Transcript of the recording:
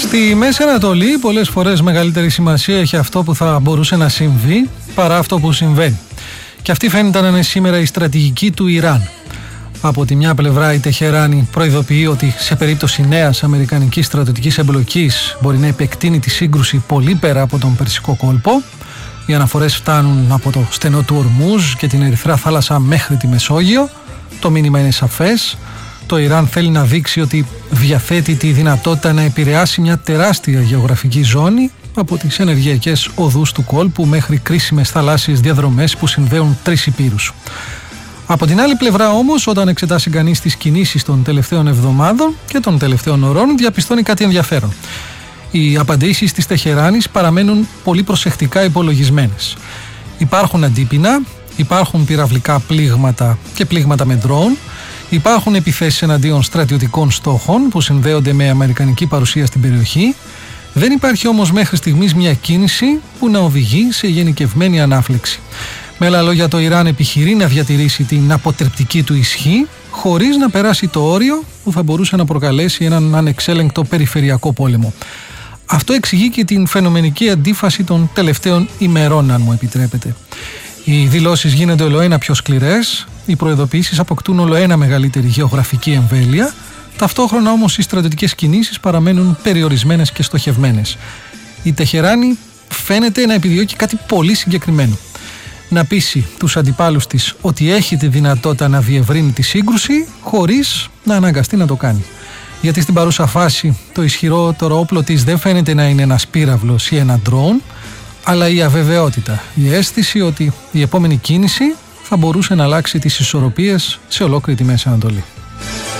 Στη Μέση Ανατολή πολλές φορές μεγαλύτερη σημασία έχει αυτό που θα μπορούσε να συμβεί παρά αυτό που συμβαίνει. Και αυτή φαίνεται να είναι σήμερα η στρατηγική του Ιράν. Από τη μια πλευρά η Τεχεράνη προειδοποιεί ότι σε περίπτωση νέας αμερικανικής στρατιωτικής εμπλοκής μπορεί να επεκτείνει τη σύγκρουση πολύ πέρα από τον Περσικό κόλπο. Οι αναφορές φτάνουν από το στενό του Ορμούζ και την Ερυθρά θάλασσα μέχρι τη Μεσόγειο. Το μήνυμα είναι σαφές. Το Ιράν θέλει να δείξει ότι διαθέτει τη δυνατότητα να επηρεάσει μια τεράστια γεωγραφική ζώνη από τις ενεργειακές οδούς του κόλπου μέχρι κρίσιμες θαλάσσιες διαδρομές που συνδέουν 3 υπήρους. Από την άλλη πλευρά όμως, όταν εξετάσει κανείς τις κινήσεις των τελευταίων εβδομάδων και των τελευταίων ωρών, διαπιστώνει κάτι ενδιαφέρον. Οι απαντήσεις της Τεχεράνης παραμένουν πολύ προσεκτικά υπολογισμένες. Υπάρχουν αντίπεινα, υπάρχουν πυραυλικά πλήγματα και πλήγματα με ντρόουν, υπάρχουν επιθέσεις εναντίον στρατιωτικών στόχων που συνδέονται με αμερικανική παρουσία στην περιοχή. Δεν υπάρχει όμως μέχρι στιγμής μια κίνηση που να οδηγεί σε γενικευμένη ανάφλεξη. Με άλλα λόγια, το Ιράν επιχειρεί να διατηρήσει την αποτρεπτική του ισχύ χωρίς να περάσει το όριο που θα μπορούσε να προκαλέσει έναν ανεξέλεγκτο περιφερειακό πόλεμο. Αυτό εξηγεί και την φαινομενική αντίφαση των τελευταίων ημερών, αν μου επιτρέπετε. Οι δηλώσεις γίνονται ολοένα πιο σκληρές, οι προειδοποιήσεις αποκτούν ολοένα μεγαλύτερη γεωγραφική εμβέλεια, ταυτόχρονα όμως οι στρατιωτικές κινήσεις παραμένουν περιορισμένες και στοχευμένες. Η Τεχεράνη φαίνεται να επιδιώκει κάτι πολύ συγκεκριμένο. Να πείσει τους αντιπάλους της ότι έχει τη δυνατότητα να διευρύνει τη σύγκρουση χωρίς να αναγκαστεί να το κάνει. Γιατί στην παρούσα φάση το ισχυρότερο όπλο της δεν φαίνεται να είναι ένας πύραυλος ή ένα ντρόουν, αλλά η αβεβαιότητα, η αίσθηση ότι η επόμενη κίνηση θα μπορούσε να αλλάξει τις ισορροπίες σε ολόκληρη τη Μέση Ανατολή.